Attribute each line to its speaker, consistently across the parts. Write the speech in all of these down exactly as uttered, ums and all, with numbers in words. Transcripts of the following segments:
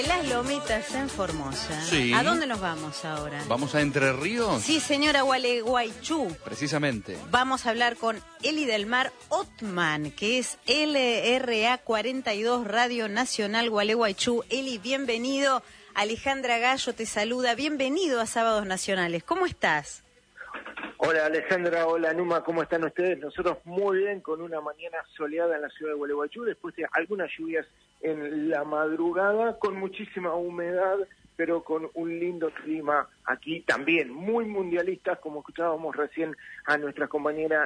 Speaker 1: Las Lomitas en Formosa.
Speaker 2: Sí.
Speaker 1: ¿A dónde nos vamos ahora?
Speaker 2: ¿Vamos a Entre Ríos?
Speaker 1: Sí, señora, Gualeguaychú.
Speaker 2: Precisamente.
Speaker 1: Vamos a hablar con Eli del Mar Otman, que es L R A cuarenta y dos Radio Nacional Gualeguaychú. Eli, bienvenido. Alejandra Gallo te saluda. Bienvenido a Sábados Nacionales. ¿Cómo estás?
Speaker 3: Hola Alejandra, hola Numa, ¿cómo están ustedes? Nosotros muy bien, con una mañana soleada en la ciudad de Gualeguaychú, después de algunas lluvias en la madrugada, con muchísima humedad, pero con un lindo clima aquí también, muy mundialistas, como escuchábamos recién a nuestra compañera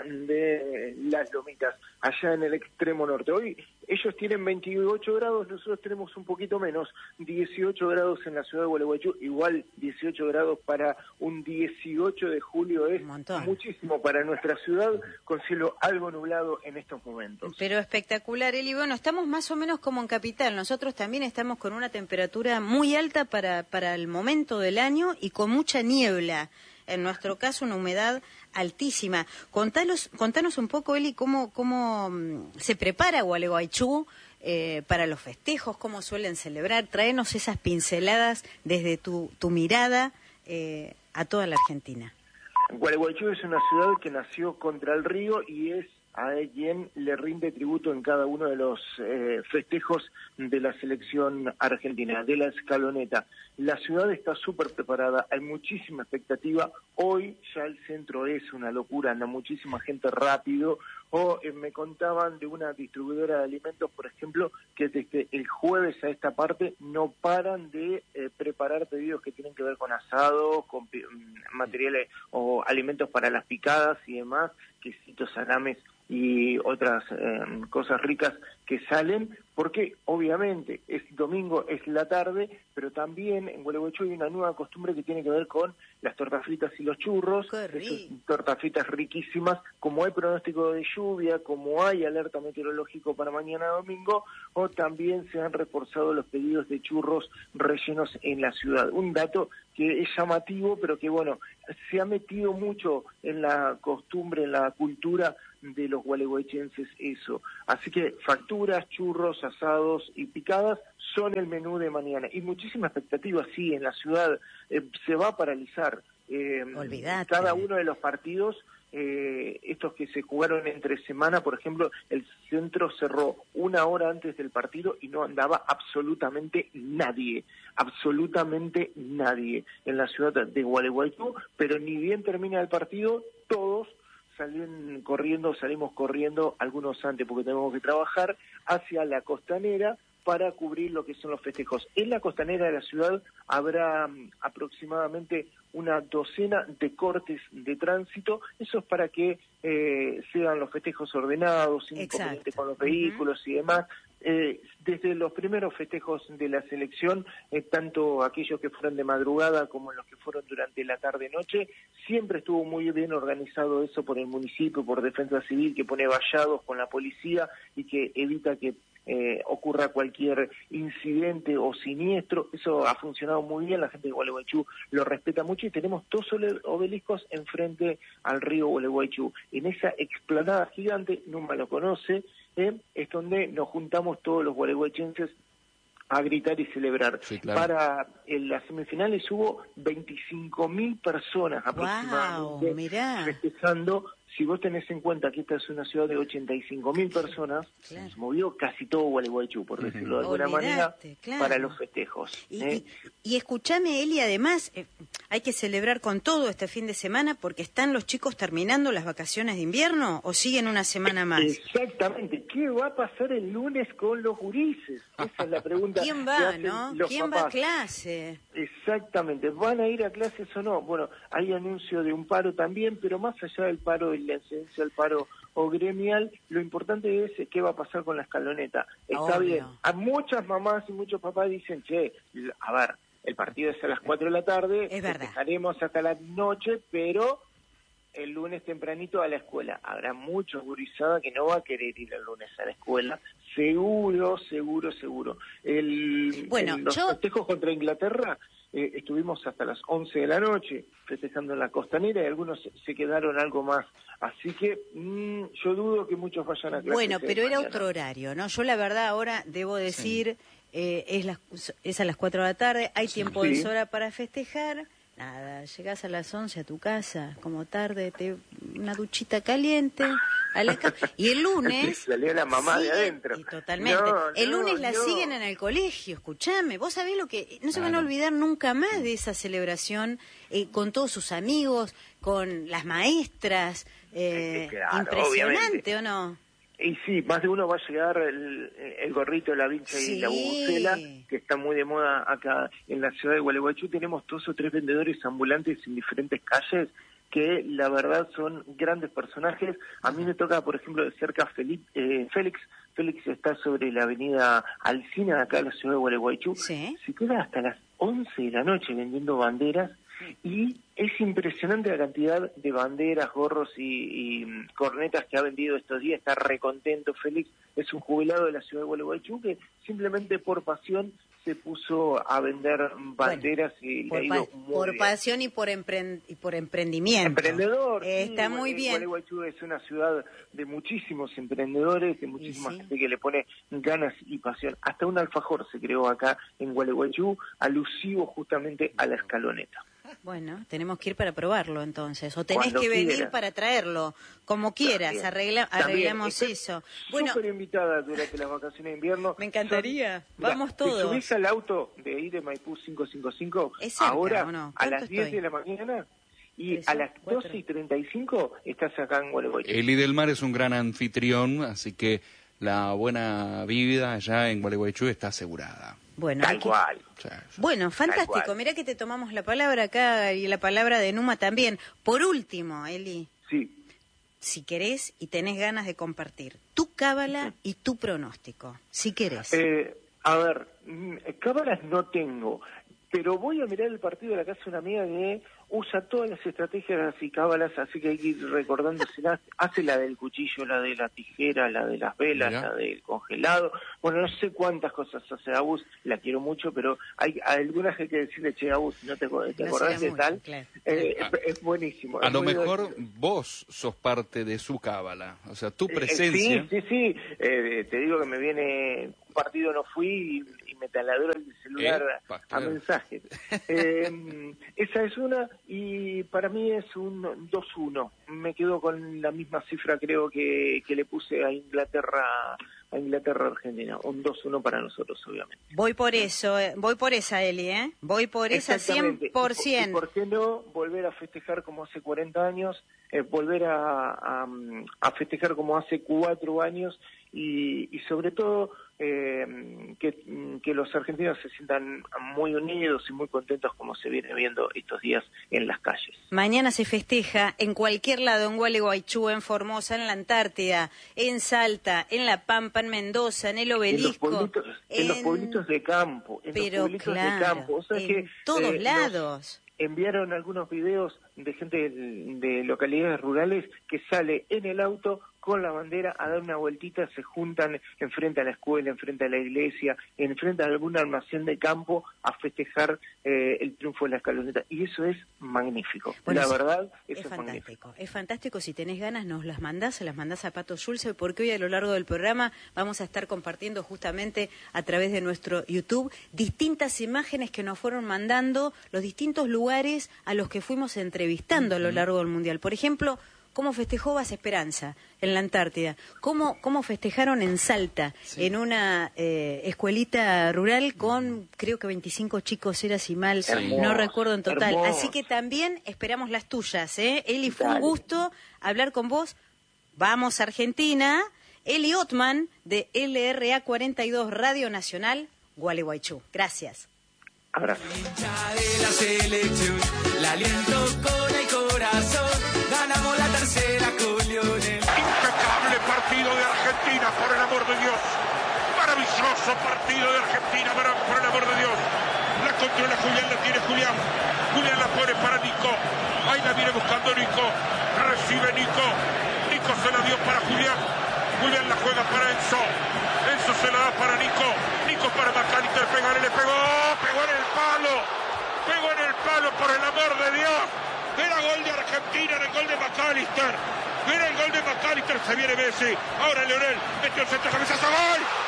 Speaker 3: de Las Lomitas, allá en el extremo norte. Hoy ellos tienen veintiocho grados, nosotros tenemos un poquito menos, dieciocho grados en la ciudad de Gualeguaychú, igual dieciocho grados para un dieciocho de julio es muchísimo para nuestra ciudad, con cielo algo nublado en estos momentos.
Speaker 1: Pero espectacular, Eli. Bueno, estamos más o menos como en Capital, nosotros también estamos con una temperatura muy alta para, para el momento del año y con mucha niebla. En nuestro caso, una humedad altísima. Contanos, contanos un poco, Eli, cómo, cómo se prepara Gualeguaychú eh, para los festejos, cómo suelen celebrar. Tráenos esas pinceladas desde tu, tu mirada eh, a toda la Argentina.
Speaker 3: Gualeguaychú es una ciudad que nació contra el río y es a quien le rinde tributo en cada uno de los eh, festejos de la selección argentina, de la escaloneta. La ciudad está súper preparada, hay muchísima expectativa. Hoy ya el centro es una locura, anda muchísima gente rápido. O eh, me contaban de una distribuidora de alimentos, por ejemplo, que desde el jueves a esta parte no paran de eh, preparar pedidos que tienen que ver con asado, con materiales o alimentos para las picadas y demás, quesitos, salames y otras eh, cosas ricas que salen, porque obviamente es domingo, es la tarde, pero también en Gualeguaychú hay una nueva costumbre que tiene que ver con las tortas fritas y los churros, esas tortas fritas riquísimas, como hay pronóstico de lluvia, como hay alerta meteorológico para mañana domingo, o también se han reforzado los pedidos de churros rellenos en la ciudad. Un dato que es llamativo, pero que bueno, se ha metido mucho en la costumbre, en la cultura de los gualeguaychenses eso. Así que facturas, churros, asados y picadas son el menú de mañana. Y muchísima expectativa, sí, en la ciudad eh, se va a paralizar. Eh,
Speaker 1: Olvídate.
Speaker 3: Cada uno de los partidos, eh, estos que se jugaron entre semana, por ejemplo, el centro cerró una hora antes del partido y no andaba absolutamente nadie, absolutamente nadie en la ciudad de Gualeguaychú, pero ni bien termina el partido, todos salen corriendo, salimos corriendo, algunos antes porque tenemos que trabajar, hacia la costanera para cubrir lo que son los festejos. En la costanera de la ciudad habrá um, aproximadamente una docena de cortes de tránsito, eso es para que eh, sean los festejos ordenados, sin inconveniente con los vehículos uh-huh. y demás. Eh, desde los primeros festejos de la selección, eh, tanto aquellos que fueron de madrugada como los que fueron durante la tarde-noche, siempre estuvo muy bien organizado eso por el municipio, por Defensa Civil, que pone vallados con la policía y que evita que eh, ocurra cualquier incidente o siniestro. Eso ha funcionado muy bien, la gente de Gualeguaychú lo respeta mucho y tenemos dos obeliscos enfrente al río Gualeguaychú. En esa explanada gigante, Numa lo conoce, Eh, es donde nos juntamos todos los gualeguaychenses a gritar y celebrar. Sí, claro. Para en las semifinales hubo veinticinco mil personas aproximadamente
Speaker 1: wow, mirá.
Speaker 3: festejando. Si vos tenés en cuenta que esta es una ciudad de ochenta y cinco mil personas, claro. se movió casi todo Gualeguaychú, por uh-huh. decirlo de alguna Olvidate, manera, claro. para los festejos.
Speaker 1: Y,
Speaker 3: ¿eh?
Speaker 1: y, y escúchame, Eli, además, eh, hay que celebrar con todo este fin de semana porque están los chicos terminando las vacaciones de invierno o siguen una semana más.
Speaker 3: Exactamente. ¿Qué va a pasar el lunes con los gurises? Esa es la pregunta.
Speaker 1: ¿Quién va, no? ¿Quién
Speaker 3: papás.
Speaker 1: va a clase?
Speaker 3: Exactamente. ¿Van a ir a clases o no? Bueno, hay anuncio de un paro también, pero más allá del paro y la incidencia del paro o gremial, lo importante es qué va a pasar con la escaloneta. Está Obvio. bien. A muchas mamás y muchos papás dicen, che, a ver, el partido es a las cuatro de la tarde,
Speaker 1: es verdad.
Speaker 3: Dejaremos hasta la noche, pero el lunes tempranito a la escuela. Habrá muchos gurizada que no va a querer ir el lunes a la escuela. Seguro, seguro, seguro. El,
Speaker 1: bueno,
Speaker 3: el, los
Speaker 1: yo...
Speaker 3: festejos contra Inglaterra eh, estuvimos hasta las once de la noche festejando en la costanera y algunos se, se quedaron algo más. Así que mmm, yo dudo que muchos vayan a clase.
Speaker 1: Bueno, pero era mañana. Otro horario, ¿no? Yo la verdad ahora debo decir... Sí. eh, es, las, es a las cuatro de la tarde, hay tiempo
Speaker 3: Sí.
Speaker 1: de sobra para festejar. Nada, llegás a las once a tu casa, como tarde, te, una duchita caliente, a la ca- y el lunes...
Speaker 3: Salió la mamá de
Speaker 1: siguen-
Speaker 3: adentro.
Speaker 1: y totalmente.
Speaker 3: No,
Speaker 1: el
Speaker 3: no,
Speaker 1: lunes la
Speaker 3: no.
Speaker 1: siguen en el colegio, escuchame, vos sabés lo que... No se van a
Speaker 2: Claro.
Speaker 1: olvidar nunca más de esa celebración, eh, con todos sus amigos, con las maestras, eh,
Speaker 3: Eh, claro,
Speaker 1: impresionante,
Speaker 3: obviamente.
Speaker 1: ¿o no?
Speaker 3: Y sí, más de uno va a llegar el, el gorrito de la vincha y la
Speaker 1: Sí.
Speaker 3: bubucela, que está muy de moda acá en la ciudad de Gualeguaychú. Tenemos dos o tres vendedores ambulantes en diferentes calles que la verdad son grandes personajes. A mí me toca, por ejemplo, de cerca Felipe, eh, Félix. Félix está sobre la avenida Alsina, acá en la ciudad de Gualeguaychú.
Speaker 1: Sí.
Speaker 3: Se queda hasta las once de la noche vendiendo banderas. Y es impresionante la cantidad de banderas, gorros y, y cornetas que ha vendido estos días. Está recontento Félix. Es un jubilado de la ciudad de Gualeguaychú que simplemente por pasión se puso a vender banderas y le
Speaker 1: Por,
Speaker 3: ha ido
Speaker 1: pa-
Speaker 3: muy
Speaker 1: por
Speaker 3: bien.
Speaker 1: pasión y por, empren- y por emprendimiento.
Speaker 3: Emprendedor.
Speaker 1: Eh,
Speaker 3: sí,
Speaker 1: está muy
Speaker 3: Guale-
Speaker 1: bien.
Speaker 3: Gualeguaychú es una ciudad de muchísimos emprendedores, de muchísima
Speaker 1: sí.
Speaker 3: gente que le pone ganas y pasión. Hasta un alfajor se creó acá en Gualeguaychú, alusivo justamente a la escaloneta.
Speaker 1: Bueno, tenemos que ir para probarlo entonces, o tenés
Speaker 3: Cuando
Speaker 1: que venir
Speaker 3: quieras.
Speaker 1: para traerlo, como quieras,
Speaker 3: También.
Speaker 1: arregla-
Speaker 3: También.
Speaker 1: arreglamos
Speaker 3: Estás
Speaker 1: eso. Bueno,
Speaker 3: súper invitada durante las vacaciones de invierno.
Speaker 1: me encantaría.
Speaker 3: Son- Mira,
Speaker 1: Vamos
Speaker 3: Si
Speaker 1: todos.
Speaker 3: subís al auto de ahí de Maipú quinientos cincuenta y cinco,
Speaker 1: Es cerca,
Speaker 3: ahora
Speaker 1: ¿o no?
Speaker 3: a
Speaker 1: ¿Cuánto
Speaker 3: las diez
Speaker 1: estoy?
Speaker 3: de la mañana y
Speaker 1: Tres,
Speaker 3: a las
Speaker 1: cuatro.
Speaker 3: doce y treinta y cinco estás acá en Gualeguaychú.
Speaker 2: Eli del Mar es un gran anfitrión, así que la buena vida allá en Gualeguaychú está asegurada.
Speaker 1: bueno, hay
Speaker 3: Tal
Speaker 1: que-
Speaker 3: cual.
Speaker 2: O sea,
Speaker 1: bueno, fantástico.
Speaker 3: cual.
Speaker 1: Mirá que te tomamos la palabra acá y la palabra de Numa también. Por último, Eli,
Speaker 3: Sí.
Speaker 1: si querés y tenés ganas de compartir tu cábala y tu pronóstico, si querés.
Speaker 3: Eh, a ver, mm, cábalas no tengo, pero voy a mirar el partido de la casa de una amiga que usa todas las estrategias y cábalas, así que hay que ir recordándoselas. Hace la del cuchillo, la de la tijera, la de las velas,
Speaker 2: Mirá.
Speaker 3: la del congelado. Bueno, no sé cuántas cosas hace Agus, la quiero mucho, pero hay, hay algunas que hay que decirle, che, Agus, ¿no te, te
Speaker 1: No
Speaker 3: acordás
Speaker 1: será
Speaker 3: de
Speaker 1: mucho,
Speaker 3: tal?
Speaker 1: claro.
Speaker 3: Eh,
Speaker 2: Ah.
Speaker 3: es, es buenísimo.
Speaker 2: a
Speaker 3: es
Speaker 2: lo
Speaker 3: muy
Speaker 2: mejor
Speaker 3: divertido.
Speaker 2: vos sos parte de su cábala, o sea, tu
Speaker 3: Eh,
Speaker 2: presencia...
Speaker 3: Sí, sí, sí. Eh, te digo que me viene un partido, no fui y, y me taladró el celular
Speaker 2: Eh,
Speaker 3: a, a
Speaker 2: pastor.
Speaker 3: mensajes. Eh, esa es una y para mí es un dos uno. Me quedo con la misma cifra, creo que, que le puse a Inglaterra, a Inglaterra Argentina. Un dos uno para nosotros, obviamente.
Speaker 1: Voy por eso, eh, voy por esa, Eli, ¿eh? Voy por esa
Speaker 3: Exactamente.
Speaker 1: cien por
Speaker 3: ¿Y
Speaker 1: ciento.
Speaker 3: por qué no volver a festejar como hace cuarenta años? Eh, volver a, a, a festejar como hace cuatro años y, y sobre todo eh, que, que los argentinos se sientan muy unidos y muy contentos como se viene viendo estos días en las calles.
Speaker 1: Mañana se festeja en cualquier lado, en Gualeguaychú, en Formosa, en la Antártida, en Salta, en La Pampa, en Mendoza, en el
Speaker 3: En los
Speaker 1: Obelisco.
Speaker 3: pueblitos, en los pueblitos de campo, en
Speaker 1: Pero
Speaker 3: los pueblitos
Speaker 1: claro,
Speaker 3: de campo. O sea
Speaker 1: en
Speaker 3: que,
Speaker 1: todos
Speaker 3: eh, nos
Speaker 1: lados.
Speaker 3: enviaron algunos videos de gente de, de localidades rurales que sale en el auto con la bandera a dar una vueltita, se juntan enfrente a la escuela, enfrente a la iglesia, enfrente a algún almacén de campo a festejar eh, el triunfo de la escaloneta. Y eso es magnífico.
Speaker 1: Bueno,
Speaker 3: la
Speaker 1: sí,
Speaker 3: verdad, eso
Speaker 1: es
Speaker 3: es, magnífico.
Speaker 1: fantástico. Es fantástico. Si tenés ganas, nos las mandás, se las mandás a Pato Schulze, porque hoy a lo largo del programa vamos a estar compartiendo justamente a través de nuestro YouTube distintas imágenes que nos fueron mandando los distintos lugares a los que fuimos entrevistando a lo largo del Mundial. Por ejemplo, cómo festejó Bas Esperanza en la Antártida, cómo, cómo festejaron en Salta,
Speaker 2: Sí.
Speaker 1: en una eh, escuelita rural con, creo que veinticinco chicos, era si mal,
Speaker 3: Hermoso,
Speaker 1: no recuerdo en total.
Speaker 3: hermoso.
Speaker 1: Así que también esperamos las tuyas, ¿eh? Eli, fue
Speaker 3: Dale.
Speaker 1: un gusto hablar con vos. Vamos, Argentina. Eli Ottman, de L R A cuarenta y dos Radio Nacional, Gualeguaychú. Gracias.
Speaker 3: Abrazo.
Speaker 4: Hincha de la selección, la aliento con el corazón, ganamos la tercera con Lionel.
Speaker 5: Impecable partido de Argentina, por el amor de Dios. Maravilloso partido de Argentina, por, por el amor de Dios. La controla Julián, la tiene Julián. Julián la pone para Nico. Ahí la viene buscando Nico. Recibe Nico. Nico se la dio para Julián. Julián la juega para Enzo. Enzo se la da para Nico. Nico para McAllister. Pegarle, le pegó. Pegó en el palo. Pegó en el palo, por el amor de Dios. Era gol de Argentina, era el gol de McAllister. Era el gol de McAllister. Se viene Messi. Ahora Leonel. Metió el centro, cabezazo, gol.